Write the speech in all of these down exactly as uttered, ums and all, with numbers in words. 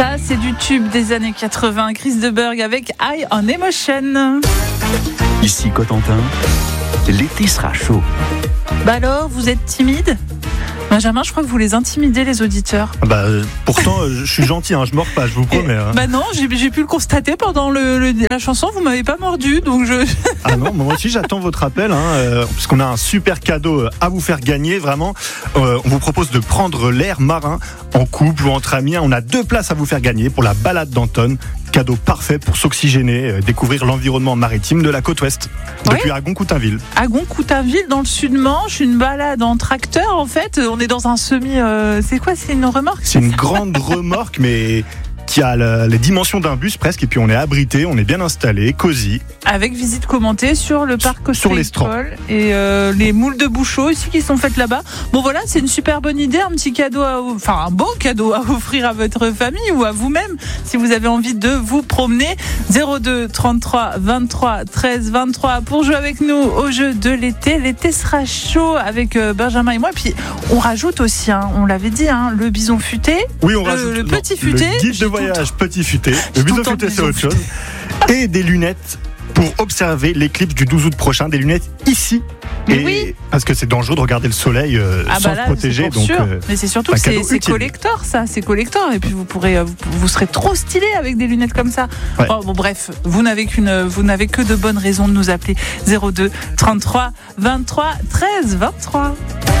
Ça, c'est du tube des années quatre-vingts. Chris de Burgh avec High on Emotion. Ici Cotentin, l'été sera chaud. Bah alors, vous êtes timide ? Benjamin, je crois que vous les intimidez, les auditeurs. Bah, euh, pourtant, euh, je suis gentil, hein, je mords pas, je vous promets. Hein. Bah non, j'ai, j'ai pu le constater pendant le, le, la chanson, vous m'avez pas mordu, donc je... Ah non, moi aussi j'attends votre appel, hein, euh, parce qu'on a un super cadeau à vous faire gagner, vraiment. Euh, on vous propose de prendre l'air marin en couple ou entre amis. On a deux places à vous faire gagner pour la balade d'Anton. Cadeau parfait pour s'oxygéner, euh, découvrir l'environnement maritime de la côte ouest, depuis Oui. Agon-Coutainville. Agon-Coutainville, dans le sud-Manche, une balade en tracteur, en fait. On est dans un semi... Euh, c'est quoi, c'est une remorque ? C'est une grande remorque, mais qui a la, les dimensions d'un bus presque, et puis on est abrité, on est bien installé, cosy. Avec visite commentée sur le parc Sur les strands. et euh, les moules de Bouchot aussi qui sont faites là-bas. Bon voilà, c'est une super bonne idée, un petit cadeau, à, enfin un beau cadeau à offrir à votre famille ou à vous-même si vous avez envie de vous promener. zéro deux trente-trois vingt-trois treize vingt-trois pour jouer avec nous au jeu de l'été. L'été sera chaud avec euh, Benjamin et moi. Et puis on rajoute aussi, hein, on l'avait dit, hein, le bison futé. Oui, on le, rajoute le non, petit futé. Le guide de voyage petit futé. Le bison futé, c'est autre chose. Et des lunettes pour observer l'éclipse du douze août prochain. Des lunettes ici. Mais et oui. Parce que c'est dangereux de regarder le soleil euh, Ah sans bah là, se protéger. c'est pour Donc, sûr. euh, Mais c'est surtout un que c'est, cadeau c'est utile. collector, ça, c'est collector. Et puis vous pourrez, vous, vous serez trop stylé avec des lunettes comme ça. Ouais. Oh, bon, bref, vous n'avez qu'une, vous n'avez que de bonnes raisons de nous appeler. zéro deux trente-trois vingt-trois treize vingt-trois.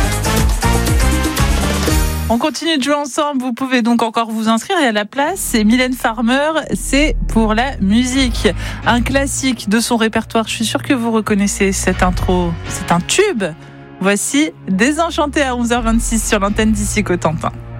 On continue de jouer ensemble, vous pouvez donc encore vous inscrire et à la place, c'est Mylène Farmer, c'est pour la musique. Un classique de son répertoire, je suis sûre que vous reconnaissez cette intro, c'est un tube. Voici Désenchanté à onze heures vingt-six sur l'antenne d'Ici Cotentin.